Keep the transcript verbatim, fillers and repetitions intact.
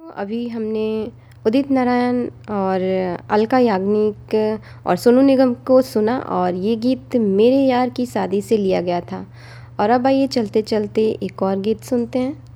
अभी हमने उदित नारायण और अलका याग्निक और सोनू निगम को सुना और ये गीत मेरे यार की शादी से लिया गया था। और अब आइए चलते चलते एक और गीत सुनते हैं।